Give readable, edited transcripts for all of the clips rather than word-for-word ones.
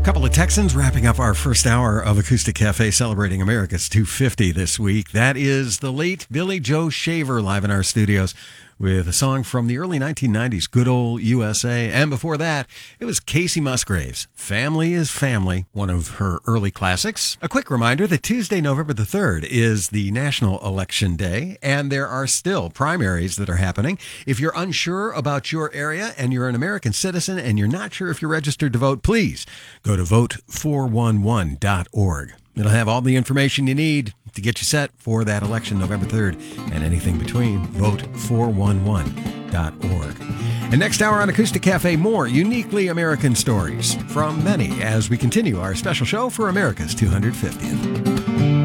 Couple of Texans wrapping up our first hour of Acoustic Cafe celebrating America's 250 this week. That is the late Billy Joe Shaver live in our studios with a song from the early 1990s, Good Old USA. And before that, it was Casey Musgraves, Family is Family, one of her early classics. A quick reminder that Tuesday, November the 3rd is the National Election Day, and there are still primaries that are happening. If you're unsure about your area and you're an American citizen and you're not sure if you're registered to vote, please go to vote411.org. It'll have all the information you need to get you set for that election November 3rd and anything between. Vote411.org. And next hour on Acoustic Cafe, more uniquely American stories from many as we continue our special show for America's 250th.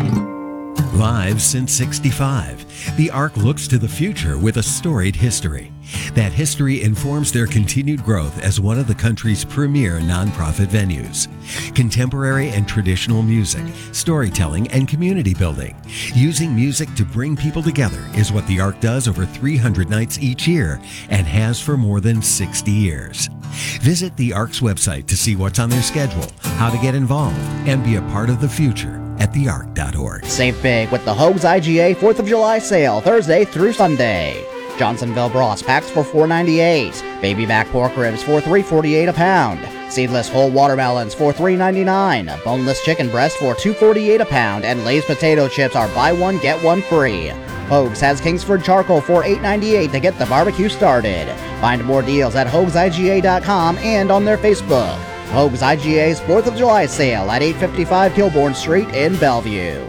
Live since '65, the ARC looks to the future with a storied history. That history informs their continued growth as one of the country's premier nonprofit venues. Contemporary and traditional music, storytelling, and community building. Using music to bring people together is what the ARC does over 300 nights each year and has for more than 60 years. Visit the ARC's website to see what's on their schedule, how to get involved, and be a part of the future at thearc.org. Save big with the Hoag's IGA 4th of July sale, Thursday through Sunday. Johnsonville Bros packs for $4.98. Baby back pork ribs for $3.48 a pound. Seedless whole watermelons for $3.99. Boneless chicken breast for $2.48 a pound. And Lay's potato chips are buy one, get one free. Hoag's has Kingsford charcoal for $8.98 to get the barbecue started. Find more deals at HoagsIGA.com and on their Facebook. Hoag's IGA's 4th of July sale at 855 Kilbourne Street in Bellevue.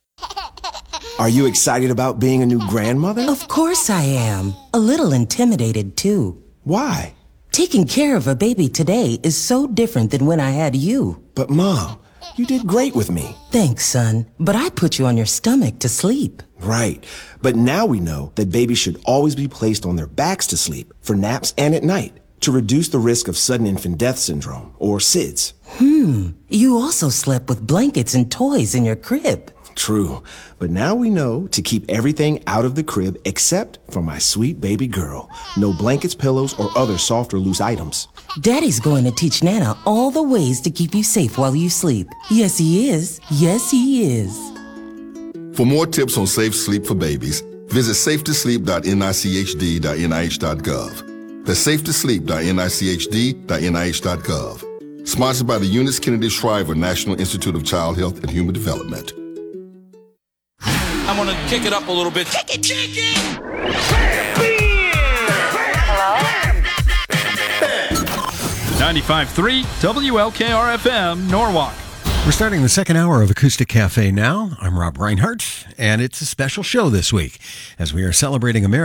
Are you excited about being a new grandmother? Of course I am. A little intimidated, too. Why? Taking care of a baby today is so different than when I had you. But Mom, you did great with me. Thanks, son. But I put you on your stomach to sleep. Right. But now we know that babies should always be placed on their backs to sleep for naps and at night to reduce the risk of sudden infant death syndrome, or SIDS. You also slept with blankets and toys in your crib. True, but now we know to keep everything out of the crib except for my sweet baby girl. No blankets, pillows, or other soft or loose items. Daddy's going to teach Nana all the ways to keep you safe while you sleep. Yes, he is. Yes, he is. For more tips on safe sleep for babies, visit safetosleep.nichd.nih.gov. That's safetosleep.nichd.nih.gov. Sponsored by the Eunice Kennedy Shriver National Institute of Child Health and Human Development. I'm gonna kick it up a little bit. Kick it! Hello? 95.3 WLKR-FM, Norwalk. We're starting the second hour of Acoustic Cafe now. I'm Rob Reinhart, and it's a special show this week as we are celebrating America.